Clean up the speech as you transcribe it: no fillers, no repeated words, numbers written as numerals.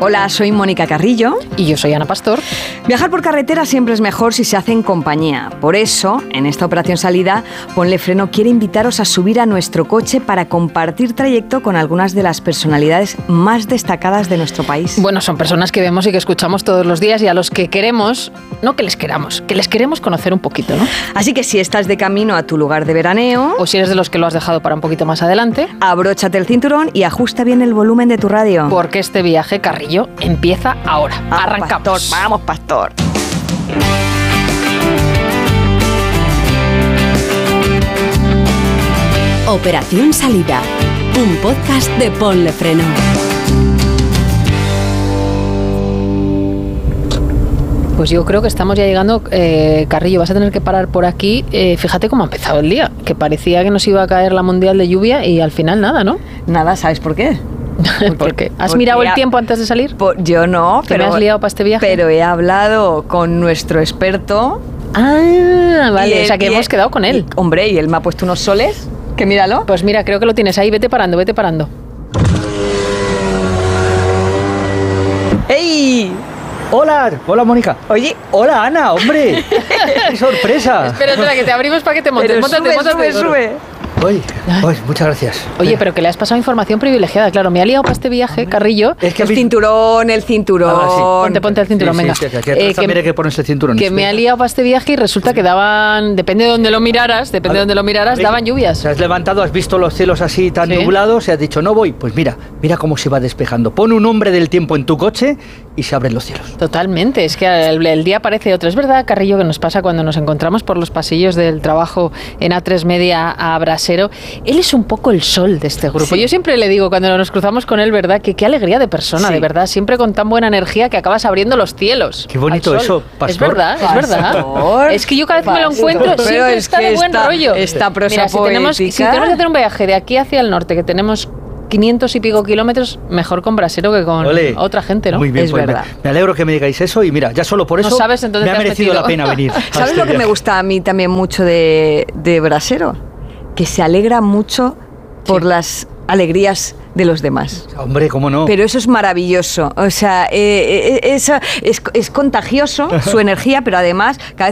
Hola, soy Mónica Carrillo. Y yo soy Ana Pastor. Viajar por carretera siempre es mejor si se hace en compañía. Por eso, en esta operación salida, Ponle Freno quiere invitaros a subir a nuestro coche para compartir trayecto con algunas de las personalidades más destacadas de nuestro país. Bueno, son personas que vemos y que escuchamos todos los días y a los que queremos, no que les queremos conocer un poquito, ¿no? Así que si estás de camino a tu lugar de veraneo, o si eres de los que lo has dejado para un poquito más adelante, abróchate el cinturón y ajusta bien el volumen de tu radio. Porque este viaje, Carrillo, empieza ahora. Arrancamos. Pastor, vamos, Pastor. Operación Salida, un podcast de Ponle Freno. Pues yo creo que estamos ya llegando. Carrillo, vas a tener que parar por aquí. Fíjate cómo ha empezado el día, que parecía que nos iba a caer la mundial de lluvia y al final nada, ¿no? Nada, ¿sabes por qué? ¿Por qué? ¿Has mirado el tiempo antes de salir? Yo no, pero... ¿Me has liado para este viaje? Pero he hablado con nuestro experto. Ah, vale, o sea que hemos quedado con él. Hombre, y él me ha puesto unos soles, que míralo. Pues mira, creo que lo tienes ahí, vete parando. ¡Ey! Hola Mónica. Oye, hola Ana, hombre. ¡Qué sorpresa! Espera, que te abrimos para que te montes. Sube. Uy, muchas gracias. Oye, pero que le has pasado información privilegiada, claro. Me ha liado para este viaje, Carrillo. Es que el cinturón. Ah, sí. Ponte el cinturón, venga. Sí, también hay que ponerse el cinturón. Que me ha liado para este viaje y resulta que daban, depende de donde lo miraras, daban lluvias. Te has levantado, has visto los cielos así tan nublados y has dicho, no voy. Pues mira cómo se va despejando. Pon un hombre del tiempo en tu coche y se abren los cielos. Totalmente, es que el día parece otro. Es verdad, Carrillo, que nos pasa cuando nos encontramos por los pasillos del trabajo en A3 Media a Brasero. Él es un poco el sol de este grupo. Sí. Yo siempre le digo cuando nos cruzamos con él, ¿verdad? Que qué alegría de persona, de verdad. Siempre con tan buena energía que acabas abriendo los cielos. Qué bonito eso, Pastor. Es verdad. Es que yo cada vez que me lo encuentro siempre está de buen rollo. Esta prosa poética. Si tenemos que hacer un viaje de aquí hacia el norte, que tenemos 500 y pico kilómetros, mejor con Brasero que con otra gente, ¿no? Muy bien, es pues verdad. Me alegro que me digáis eso y mira, ya solo por eso no sabes, entonces me ha merecido la pena venir. ¿Sabes lo que me gusta a mí también mucho de Brasero? Que se alegra mucho por las alegrías de los demás. Hombre, ¿cómo no? Pero eso es maravilloso. O sea, es contagioso su energía, pero además cada vez